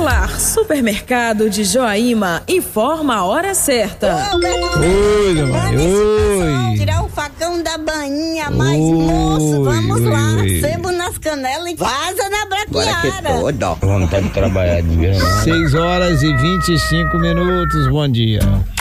Velar, Supermercado de Joaíma, informa a hora certa. Oi, oi. Tirar o facão da bainha, mas moço, vamos lá, sebo nas canelas e vaza na braquiara. Vontade de trabalhar de verão. 6 horas e 25 minutos, bom dia.